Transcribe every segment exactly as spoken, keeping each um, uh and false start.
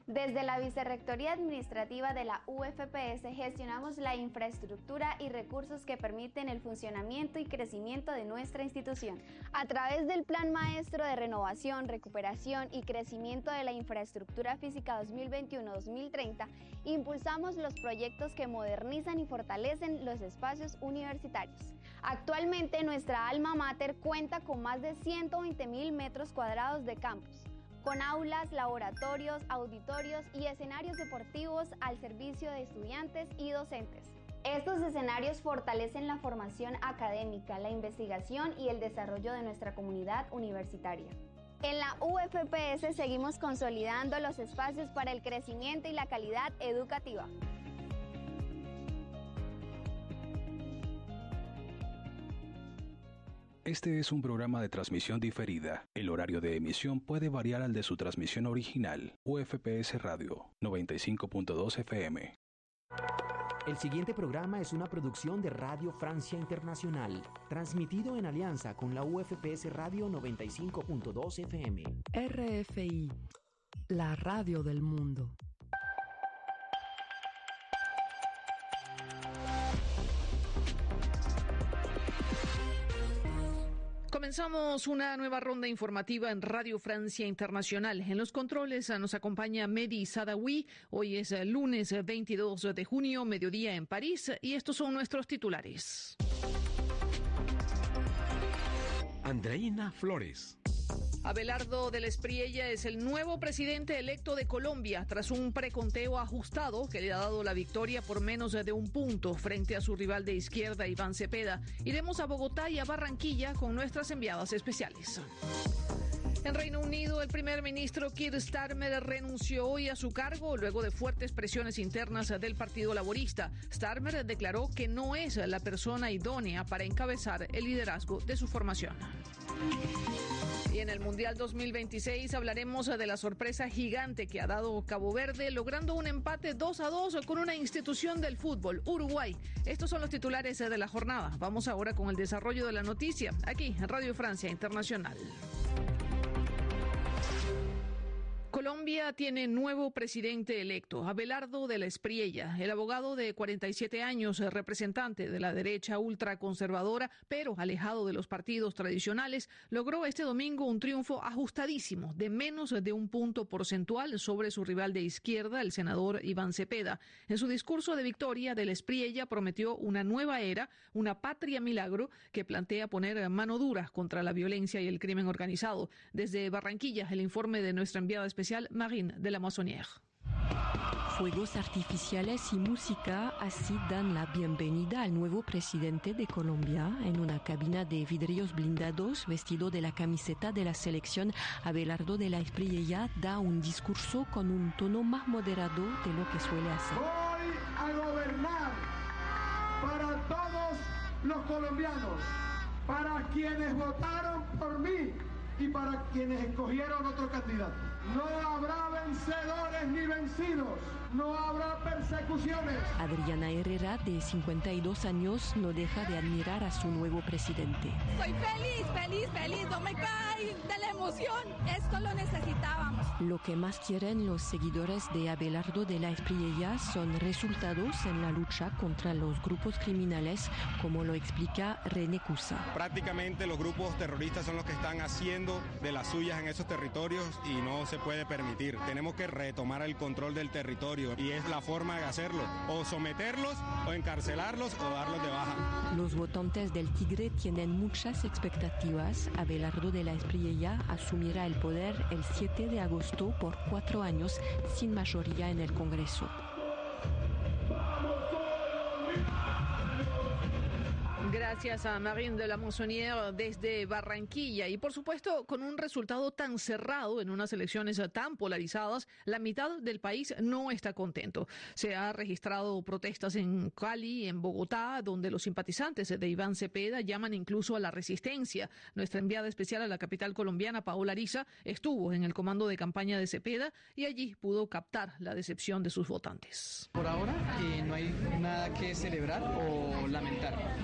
Desde la Vicerrectoría Administrativa de la U F P S gestionamos la infraestructura y recursos que permiten el funcionamiento y crecimiento de nuestra institución. A través del Plan Maestro de Renovación, Recuperación y Crecimiento de la Infraestructura Física dos mil veintiuno a dos mil treinta, impulsamos los proyectos que modernizan y fortalecen los espacios universitarios. Actualmente nuestra alma mater cuenta con más de ciento veinte mil metros cuadrados de campus, con aulas, laboratorios, auditorios y escenarios deportivos al servicio de estudiantes y docentes. Estos escenarios fortalecen la formación académica, la investigación y el desarrollo de nuestra comunidad universitaria. En la U F P S seguimos consolidando los espacios para el crecimiento y la calidad educativa. Este es un programa de transmisión diferida. El horario de emisión puede variar al de su transmisión original. U F P S Radio, noventa y cinco punto dos F M. El siguiente programa es una producción de Radio Francia Internacional, transmitido en alianza con la U F P S Radio noventa y cinco punto dos F M. R F I, la radio del mundo. Comenzamos una nueva ronda informativa en Radio Francia Internacional. En los controles nos acompaña Mehdi Sadawi. Hoy es lunes veintidós de junio, mediodía en París, y estos son nuestros titulares. Andreina Flores. Abelardo del Espriella es el nuevo presidente electo de Colombia tras un preconteo ajustado que le ha dado la victoria por menos de un punto frente a su rival de izquierda, Iván Cepeda. Iremos a Bogotá y a Barranquilla con nuestras enviadas especiales. En Reino Unido, el primer ministro Keir Starmer renunció hoy a su cargo luego de fuertes presiones internas del Partido Laborista. Starmer declaró que no es la persona idónea para encabezar el liderazgo de su formación. Y en el Mundial dos mil veintiséis hablaremos de la sorpresa gigante que ha dado Cabo Verde, logrando un empate dos a dos con una institución del fútbol, Uruguay. Estos son los titulares de la jornada. Vamos ahora con el desarrollo de la noticia, aquí en Radio Francia Internacional. Colombia tiene nuevo presidente electo, Abelardo del Espriella. El abogado de cuarenta y siete años, representante de la derecha ultraconservadora, pero alejado de los partidos tradicionales, logró este domingo un triunfo ajustadísimo de menos de un punto porcentual sobre su rival de izquierda, el senador Iván Cepeda. En su discurso de victoria, del Espriella prometió una nueva era, una patria milagro que plantea poner mano dura contra la violencia y el crimen organizado. Desde Barranquilla, el informe de nuestra enviada especial Marine de la Moissonnière. Fuegos artificiales y música así dan la bienvenida al nuevo presidente de Colombia. En una cabina de vidrios blindados, vestido de la camiseta de la selección, Abelardo de la Espriella da un discurso con un tono más moderado de lo que suele hacer. Voy a gobernar para todos los colombianos, para quienes votaron por mí y para quienes escogieron otro candidato. No habrá vencedores ni vencidos, no habrá persecuciones. Adriana Herrera, de cincuenta y dos años, no deja de admirar a su nuevo presidente. Soy feliz, feliz, feliz, no me cae de la emoción. Esto lo necesitábamos. Lo que más quieren los seguidores de Abelardo de la Espriella son resultados en la lucha contra los grupos criminales, como lo explica René Cusa. Prácticamente los grupos terroristas son los que están haciendo de las suyas en esos territorios y no se puede permitir. Tenemos que retomar el control del territorio y es la forma de hacerlo, o someterlos o encarcelarlos o darlos de baja. Los votantes del Tigre tienen muchas expectativas. Abelardo de la Espriella asumirá el poder el siete de agosto por cuatro años sin mayoría en el Congreso. Gracias a Marine de la Moissonnière desde Barranquilla. Y por supuesto, con un resultado tan cerrado en unas elecciones tan polarizadas, la mitad del país no está contento. Se han registrado protestas en Cali, en Bogotá, donde los simpatizantes de Iván Cepeda llaman incluso a la resistencia. Nuestra enviada especial a la capital colombiana, Paola Ariza, estuvo en el comando de campaña de Cepeda y allí pudo captar la decepción de sus votantes. Por ahora eh, no hay nada que celebrar o lamentar. La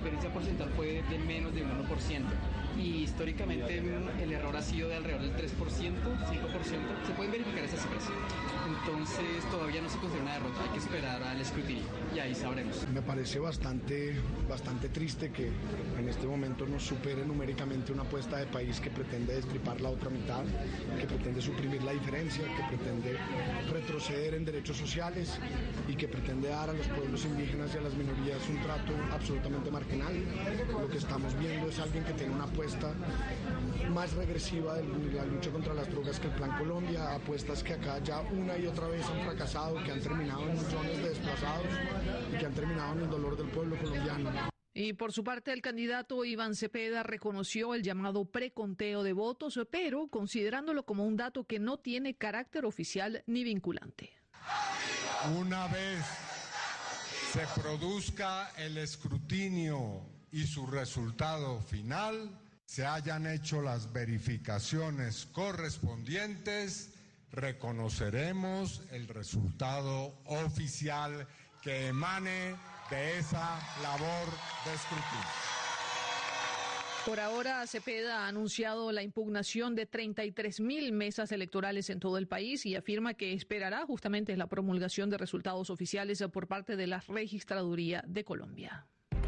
diferencia porcentual fue de menos de un uno por ciento. Y históricamente el error ha sido de alrededor del tres por ciento, cinco por ciento. Se pueden verificar esas cifras. Entonces todavía no se considera una derrota, hay que esperar al escrutinio y ahí sabremos. Me parece bastante, bastante triste que en este momento nos supere numéricamente una apuesta de país que pretende destripar la otra mitad, que pretende suprimir la diferencia, que pretende retroceder en derechos sociales y que pretende dar a los pueblos indígenas y a las minorías un trato absolutamente marginal. Lo que estamos viendo es alguien que tiene una apuesta más regresiva de la lucha contra las drogas que el Plan Colombia, apuestas que acá ya una y otra vez han fracasado, que han terminado en millones de desplazados y que han terminado en el dolor del pueblo colombiano. Y por su parte, el candidato Iván Cepeda reconoció el llamado preconteo de votos, pero considerándolo como un dato que no tiene carácter oficial ni vinculante. Una vez se produzca el escrutinio y su resultado final, se hayan hecho las verificaciones correspondientes, reconoceremos el resultado oficial que emane de esa labor de escrutinio. Por ahora, Cepeda ha anunciado la impugnación de treinta y tres mil mesas electorales en todo el país y afirma que esperará justamente la promulgación de resultados oficiales por parte de la Registraduría de Colombia.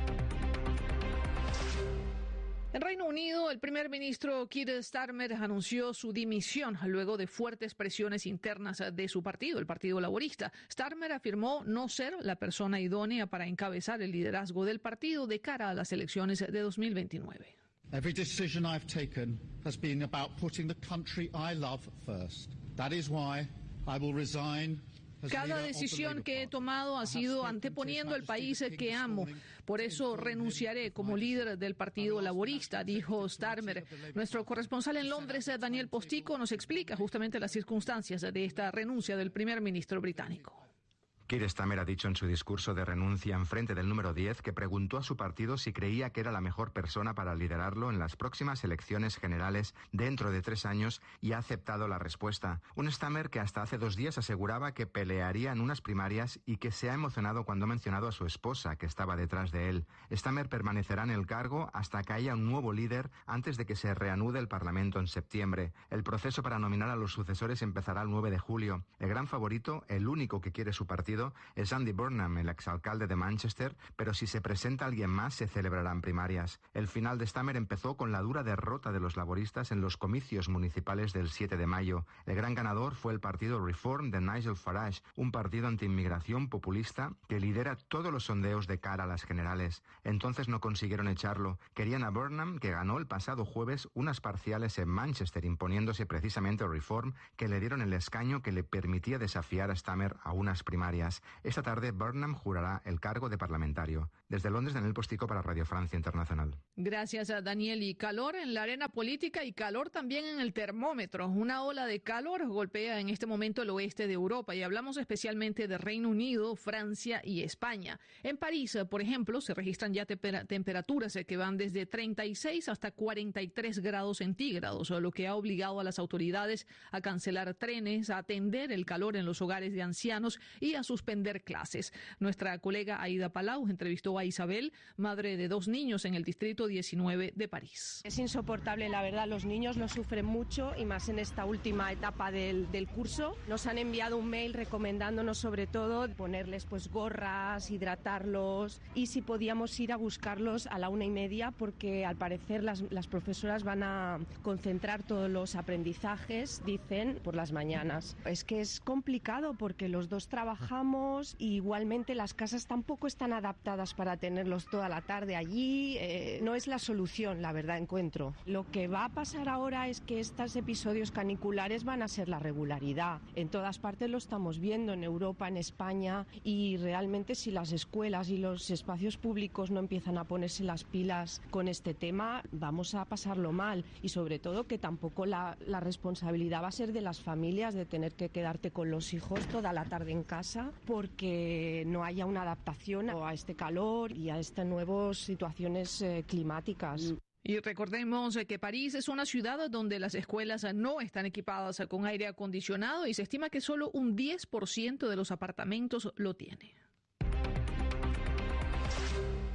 En Reino Unido, el primer ministro Keir Starmer anunció su dimisión luego de fuertes presiones internas de su partido, el Partido Laborista. Starmer afirmó no ser la persona idónea para encabezar el liderazgo del partido de cara a las elecciones de dos mil veintinueve. Every decision I've taken has been about putting the country I love first. That is why I will resign. Cada decisión que he tomado ha sido anteponiendo el país que amo. Por eso renunciaré como líder del Partido Laborista, dijo Starmer. Nuestro corresponsal en Londres, Daniel Postico, nos explica justamente las circunstancias de esta renuncia del primer ministro británico. Keir Starmer ha dicho en su discurso de renuncia en frente del número diez que preguntó a su partido si creía que era la mejor persona para liderarlo en las próximas elecciones generales dentro de tres años y ha aceptado la respuesta. Un Starmer que hasta hace dos días aseguraba que pelearía en unas primarias y que se ha emocionado cuando ha mencionado a su esposa que estaba detrás de él. Starmer permanecerá en el cargo hasta que haya un nuevo líder antes de que se reanude el Parlamento en septiembre. El proceso para nominar a los sucesores empezará el nueve de julio. El gran favorito, el único que quiere su partido, es Andy Burnham, el exalcalde de Manchester, pero si se presenta alguien más se celebrarán primarias. El final de Starmer empezó con la dura derrota de los laboristas en los comicios municipales del siete de mayo. El gran ganador fue el partido Reform de Nigel Farage, un partido antiinmigración populista que lidera todos los sondeos de cara a las generales. Entonces no consiguieron echarlo. Querían a Burnham, que ganó el pasado jueves unas parciales en Manchester, imponiéndose precisamente a Reform, que le dieron el escaño que le permitía desafiar a Starmer a unas primarias. Esta tarde, Burnham jurará el cargo de parlamentario. Desde Londres, Daniel Postico para Radio Francia Internacional. Gracias a Daniel. Y calor en la arena política y calor también en el termómetro. Una ola de calor golpea en este momento el oeste de Europa y hablamos especialmente de Reino Unido, Francia y España. En París, por ejemplo, se registran ya teper- temperaturas que van desde treinta y seis hasta cuarenta y tres grados centígrados, lo que ha obligado a las autoridades a cancelar trenes, a atender el calor en los hogares de ancianos y a suspender clases. Nuestra colega Aida Palau entrevistó a Isabel, madre de dos niños en el distrito diecinueve de París. Es insoportable, la verdad, los niños lo sufren mucho y más en esta última etapa del, del curso. Nos han enviado un mail recomendándonos sobre todo ponerles pues gorras, hidratarlos y si podíamos ir a buscarlos a la una y media porque al parecer las, las profesoras van a concentrar todos los aprendizajes, dicen, por las mañanas. Es que es complicado porque los dos trabajamos y igualmente las casas tampoco están adaptadas para tenerlos toda la tarde allí. Eh, no es la solución, la verdad, encuentro. Lo que va a pasar ahora es que estos episodios caniculares van a ser la regularidad. En todas partes lo estamos viendo, en Europa, en España, y realmente si las escuelas y los espacios públicos no empiezan a ponerse las pilas con este tema, vamos a pasarlo mal. Y sobre todo que tampoco la, la responsabilidad va a ser de las familias de tener que quedarte con los hijos toda la tarde en casa porque no haya una adaptación a este calor y a estas nuevas situaciones eh, climáticas. Y recordemos que París es una ciudad donde las escuelas no están equipadas con aire acondicionado y se estima que solo un diez por ciento de los apartamentos lo tiene.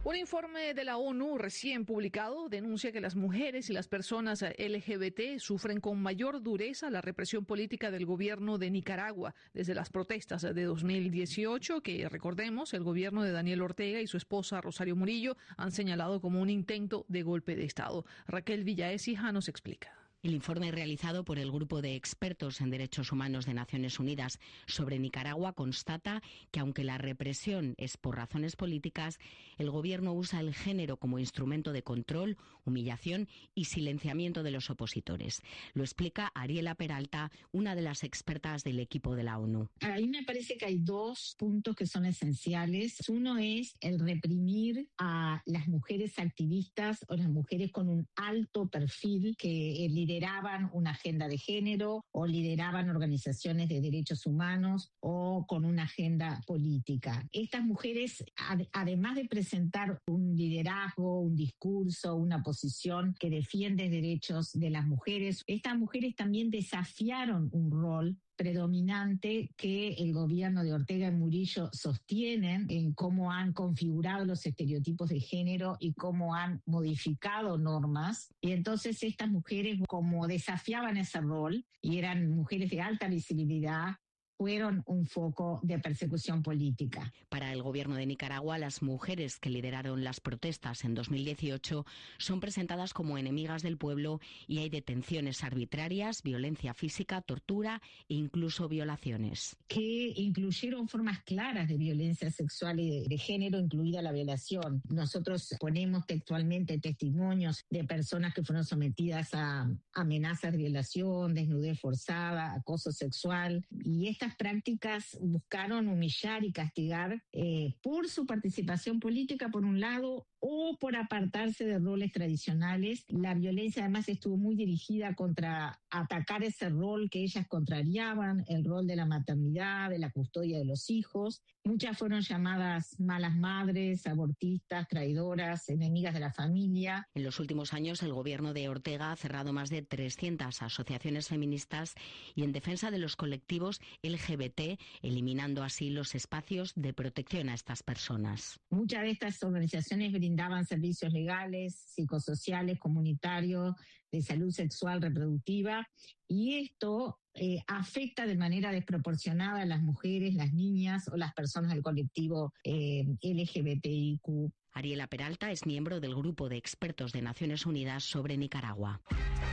Un informe de la ONU recién publicado denuncia que las mujeres y las personas L G B T sufren con mayor dureza la represión política del gobierno de Nicaragua desde las protestas de dos mil dieciocho, que recordemos, el gobierno de Daniel Ortega y su esposa Rosario Murillo han señalado como un intento de golpe de Estado. Raquel Villaécija nos explica. El informe realizado por el Grupo de Expertos en Derechos Humanos de Naciones Unidas sobre Nicaragua constata que, aunque la represión es por razones políticas, el gobierno usa el género como instrumento de control, humillación y silenciamiento de los opositores. Lo explica Ariela Peralta, una de las expertas del equipo de la ONU. A mí me parece que hay dos puntos que son esenciales. Uno es el reprimir a las mujeres activistas o las mujeres con un alto perfil que lideraban una agenda de género o lideraban organizaciones de derechos humanos o con una agenda política. Estas mujeres, ad- además de presentar un liderazgo, un discurso, una posición que defiende derechos de las mujeres, estas mujeres también desafiaron un rol predominante que el gobierno de Ortega y Murillo sostienen en cómo han configurado los estereotipos de género y cómo han modificado normas. Y entonces estas mujeres, como desafiaban ese rol y eran mujeres de alta visibilidad, fueron un foco de persecución política. Para el gobierno de Nicaragua, las mujeres que lideraron las protestas en dos mil dieciocho son presentadas como enemigas del pueblo y hay detenciones arbitrarias, violencia física, tortura e incluso violaciones. Que incluyeron formas claras de violencia sexual y de, de género, incluida la violación. Nosotros ponemos textualmente testimonios de personas que fueron sometidas a amenazas de violación, desnudez forzada, acoso sexual, y estas prácticas buscaron humillar y castigar eh, por su participación política, por un lado, o por apartarse de roles tradicionales. La violencia además estuvo muy dirigida contra atacar ese rol que ellas contrariaban, el rol de la maternidad, de la custodia de los hijos. Muchas fueron llamadas malas madres, abortistas, traidoras, enemigas de la familia. En los últimos años, el gobierno de Ortega ha cerrado más de trescientas asociaciones feministas y en defensa de los colectivos L G B T, eliminando así los espacios de protección a estas personas. Muchas de estas organizaciones brindaban servicios legales, psicosociales, comunitarios, de salud sexual reproductiva, y esto eh, afecta de manera desproporcionada a las mujeres, las niñas o las personas del colectivo eh, L G B T I Q. Ariela Peralta es miembro del Grupo de Expertos de Naciones Unidas sobre Nicaragua.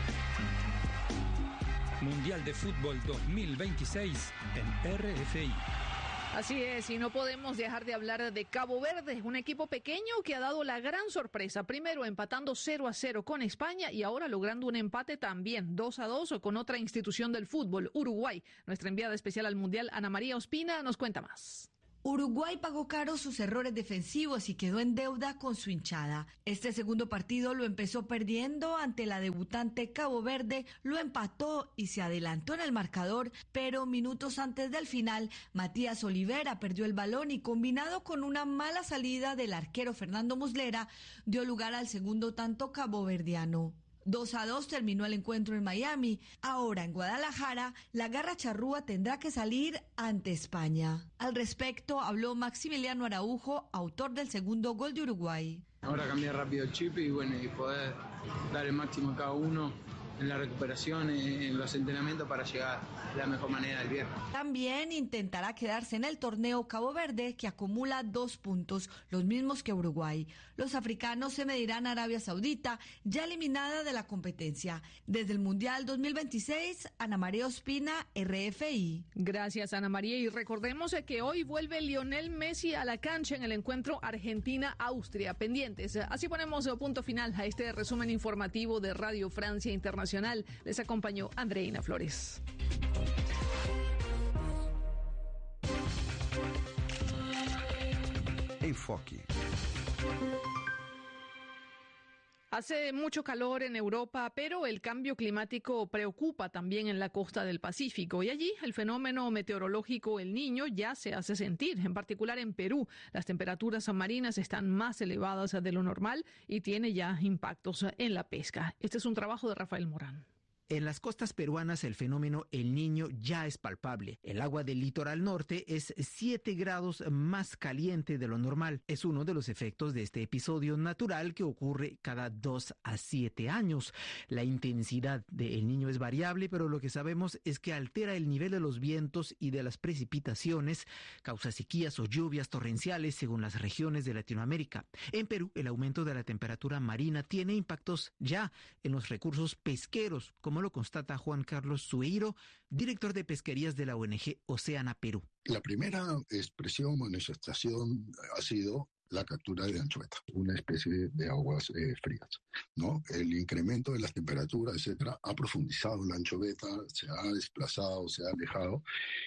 Mundial de Fútbol dos mil veintiséis en R F I. Así es, y no podemos dejar de hablar de Cabo Verde, un equipo pequeño que ha dado la gran sorpresa, primero empatando cero a cero con España y ahora logrando un empate también dos a dos con otra institución del fútbol, Uruguay. Nuestra enviada especial al Mundial, Ana María Ospina, nos cuenta más. Uruguay pagó caro sus errores defensivos y quedó en deuda con su hinchada. Este segundo partido lo empezó perdiendo ante la debutante Cabo Verde, lo empató y se adelantó en el marcador, pero minutos antes del final, Matías Olivera perdió el balón y combinado con una mala salida del arquero Fernando Muslera, dio lugar al segundo tanto caboverdiano. dos a dos terminó el encuentro en Miami. Ahora en Guadalajara, la garra charrúa tendrá que salir ante España. Al respecto habló Maximiliano Araujo, autor del segundo gol de Uruguay. Ahora cambiar rápido el chip y bueno, y poder dar el máximo a cada uno en la recuperación, en los entrenamientos para llegar de la mejor manera al viernes. También intentará quedarse en el torneo Cabo Verde, que acumula dos puntos, los mismos que Uruguay. Los africanos se medirán a Arabia Saudita, ya eliminada de la competencia. Desde el Mundial dos mil veintiséis, Ana María Ospina, R F I. Gracias, Ana María. Y recordemos que hoy vuelve Lionel Messi a la cancha en el encuentro Argentina-Austria. Pendientes. Así ponemos punto final a este resumen informativo de Radio Francia Internacional. Les acompañó Andreina Flores. Enfoque. Hace mucho calor en Europa, pero el cambio climático preocupa también en la costa del Pacífico. Y allí el fenómeno meteorológico El Niño ya se hace sentir. En particular en Perú, las temperaturas marinas están más elevadas de lo normal y tiene ya impactos en la pesca. Este es un trabajo de Rafael Morán. En las costas peruanas el fenómeno El Niño ya es palpable. El agua del litoral norte es siete grados más caliente de lo normal. Es uno de los efectos de este episodio natural que ocurre cada dos a siete años. La intensidad de El Niño es variable, pero lo que sabemos es que altera el nivel de los vientos y de las precipitaciones, causa sequías o lluvias torrenciales según las regiones de Latinoamérica. En Perú, el aumento de la temperatura marina tiene impactos ya en los recursos pesqueros, como lo constata Juan Carlos Sueiro, director de pesquerías de la O N G Oceana Perú. La primera expresión, manifestación ha sido la captura de anchoveta, una especie de aguas eh, frías, ¿no? El incremento de las temperaturas, etcétera, ha profundizado la anchoveta, se ha desplazado, se ha alejado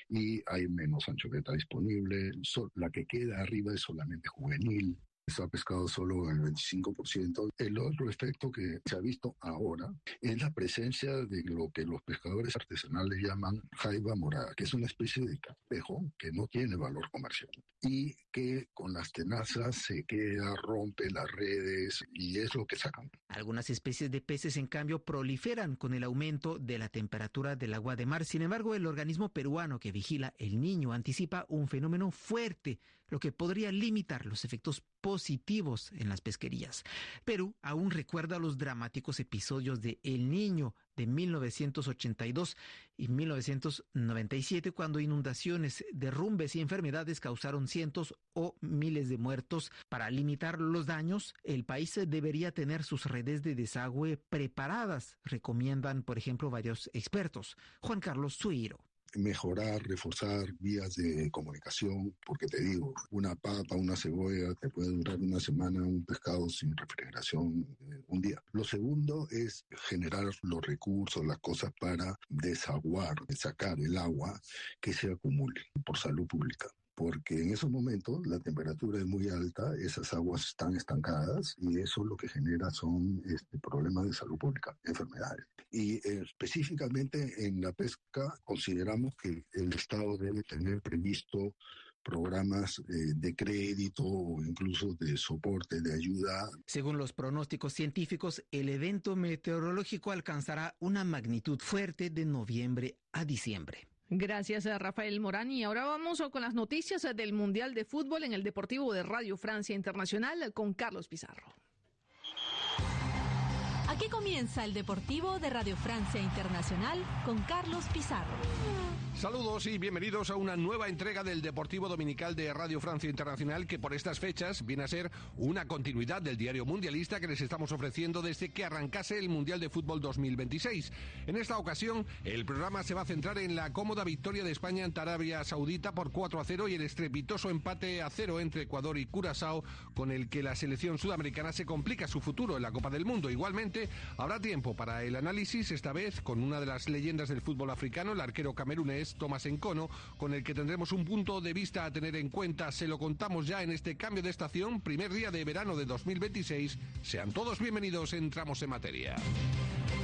y hay menos anchoveta disponible. La que queda arriba es solamente juvenil. Se ha pescado solo el veinticinco por ciento. El otro efecto que se ha visto ahora es la presencia de lo que los pescadores artesanales llaman jaiba morada, que es una especie de cangrejo que no tiene valor comercial y que con las tenazas se queda, rompe las redes y es lo que sacan. Algunas especies de peces, en cambio, proliferan con el aumento de la temperatura del agua de mar. Sin embargo, el organismo peruano que vigila El Niño anticipa un fenómeno fuerte, lo que podría limitar los efectos positivos en las pesquerías. Perú aún recuerda los dramáticos episodios de El Niño de mil novecientos ochenta y dos y mil novecientos noventa y siete, cuando inundaciones, derrumbes y enfermedades causaron cientos o miles de muertos. Para limitar los daños, el país debería tener sus redes de desagüe preparadas, recomiendan, por ejemplo, varios expertos. Juan Carlos Sueiro. Mejorar, reforzar vías de comunicación, porque te digo, una papa, una cebolla, te puede durar una semana, un pescado sin refrigeración, eh, un día. Lo segundo es generar los recursos, las cosas para desaguar, sacar el agua que se acumule por salud pública. Porque en esos momentos la temperatura es muy alta, esas aguas están estancadas y eso lo que genera son este, problemas de salud pública, enfermedades. Y eh, específicamente en la pesca consideramos que el Estado debe tener previsto programas eh, de crédito o incluso de soporte, de ayuda. Según los pronósticos científicos, el evento meteorológico alcanzará una magnitud fuerte de noviembre a diciembre. Gracias a Rafael Morán. Y ahora vamos con las noticias del Mundial de Fútbol en el Deportivo de Radio Francia Internacional con Carlos Pizarro. Aquí comienza el Deportivo de Radio Francia Internacional con Carlos Pizarro. Saludos y bienvenidos a una nueva entrega del Deportivo Dominical de Radio Francia Internacional, que por estas fechas viene a ser una continuidad del diario mundialista que les estamos ofreciendo desde que arrancase el Mundial de Fútbol dos mil veintiséis. En esta ocasión, el programa se va a centrar en la cómoda victoria de España ante Arabia Saudita por cuatro a cero y el estrepitoso empate a cero entre Ecuador y Curazao, con el que la selección sudamericana se complica su futuro en la Copa del Mundo. Igualmente, habrá tiempo para el análisis, esta vez con una de las leyendas del fútbol africano, el arquero camerunés Thomas Nkono, con el que tendremos un punto de vista a tener en cuenta. Se lo contamos ya en este cambio de estación, primer día de verano de dos mil veintiséis. Sean todos bienvenidos, entramos en materia.